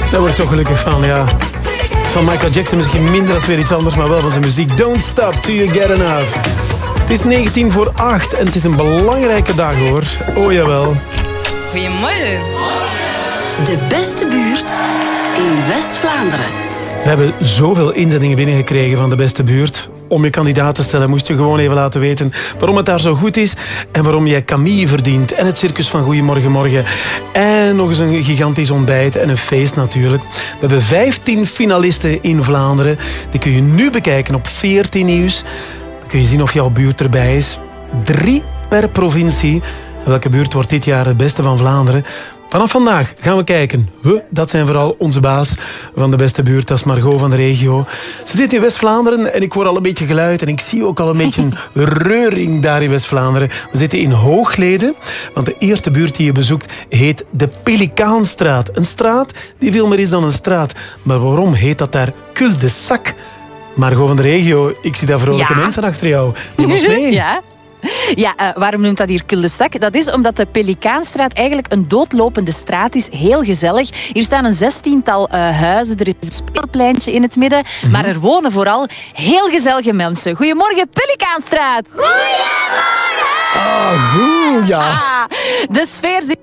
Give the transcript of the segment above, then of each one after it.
Daar word ik toch gelukkig van, ja. Van Michael Jackson misschien minder als weer iets anders, maar wel van zijn muziek. Don't stop till you get enough. Het is 7:49 en het is een belangrijke dag, hoor. Oh, jawel. Goedemorgen. De beste buurt in West-Vlaanderen. We hebben zoveel inzendingen binnengekregen van de beste buurt. Om je kandidaat te stellen moest je gewoon even laten weten waarom het daar zo goed is en waarom jij Camille verdient. En het circus van Goedemorgen Morgen. En nog eens een gigantisch ontbijt en een feest natuurlijk. We hebben 15 finalisten in Vlaanderen. Die kun je nu bekijken op 14 Nieuws. Dan kun je zien of jouw buurt erbij is. 3 per provincie. En welke buurt wordt dit jaar het beste van Vlaanderen? Vanaf vandaag gaan we kijken. Dat zijn vooral onze baas van de beste buurt. Dat is Margot van de regio. Ze zit in West-Vlaanderen en ik hoor al een beetje geluid. En ik zie ook al een beetje een reuring daar in West-Vlaanderen. We zitten in Hoogleden. Want de eerste buurt die je bezoekt heet de Pelikaanstraat. Een straat die veel meer is dan een straat. Maar waarom heet dat daar cul-de-sac? Margot van de regio, ik zie daar vrolijke mensen achter jou. Neem ons mee. Ja. Ja, waarom noemt dat hier cul-de-sac? Dat is omdat de Pelikaanstraat eigenlijk een doodlopende straat is. Heel gezellig. Hier staan een 16-tal huizen. Er is een speelpleintje in het midden. Maar er wonen vooral heel gezellige mensen. Goedemorgen, Pelikaanstraat! Goedemorgen! Ah, goed, ja. De sfeer zit...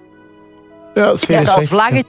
Ja, de sfeer is weg. Vlaggen.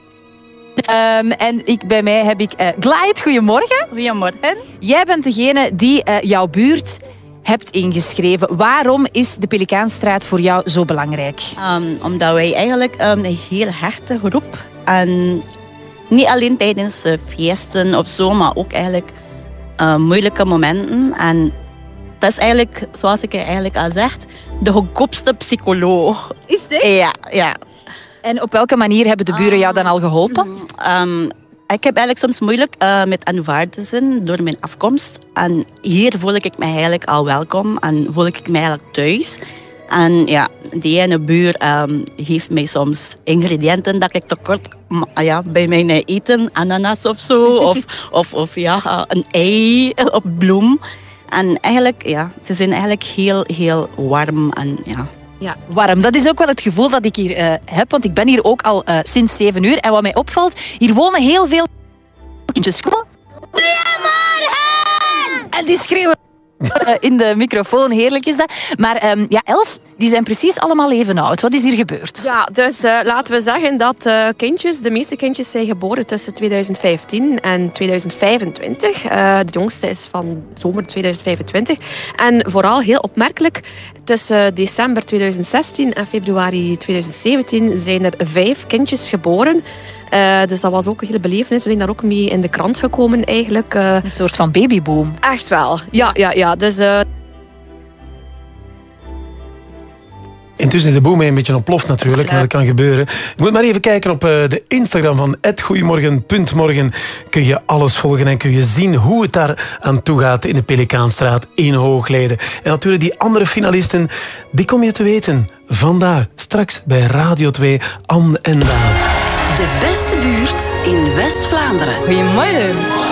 En bij mij heb ik Glide. Goedemorgen. Goedemorgen. Jij bent degene die jouw buurt hebt ingeschreven. Waarom is de Pelikaanstraat voor jou zo belangrijk? Omdat wij eigenlijk een heel hechte groep en niet alleen tijdens feesten of zo, maar ook eigenlijk moeilijke momenten. En dat is eigenlijk, zoals ik eigenlijk al zeg, de goedkoopste psycholoog. Is dit? Ja. En op welke manier hebben de buren jou dan al geholpen? Ik heb eigenlijk soms moeilijk met aanvaarden zijn door mijn afkomst. En hier voel ik mij eigenlijk al welkom en voel ik mij eigenlijk thuis. En ja, die ene buur geeft mij soms ingrediënten dat ik tekort bij mijn eten, ananas of zo, of een ei of bloem. En eigenlijk, ja, ze zijn eigenlijk heel, heel warm en ja. Ja, warm. Dat is ook wel het gevoel dat ik hier heb, want ik ben hier ook al sinds 7 uur. En wat mij opvalt, hier wonen heel veel kindjes. Goedemorgen! En die schreeuwen in de microfoon, heerlijk is dat. Maar Els, die zijn precies allemaal even oud. Wat is hier gebeurd? Ja, dus laten we zeggen dat de meeste kindjes zijn geboren tussen 2015 en 2025. De jongste is van zomer 2025. En vooral heel opmerkelijk, tussen december 2016 en februari 2017 zijn er 5 kindjes geboren. Dus dat was ook een hele belevenis. We zijn daar ook mee in de krant gekomen eigenlijk. Een soort van babyboom. Echt wel, ja. Dus... Intussen is de boom een beetje ontploft natuurlijk, maar dat kan gebeuren. Je moet maar even kijken op de Instagram van @goeiemorgen.morgen. Kun je alles volgen en kun je zien hoe het daar aan toe gaat in de Pelikaanstraat in Hoogleden. En natuurlijk die andere finalisten, die kom je te weten vandaag, straks bij Radio 2, Anne en Daan. De beste buurt in West-Vlaanderen. Goedemorgen.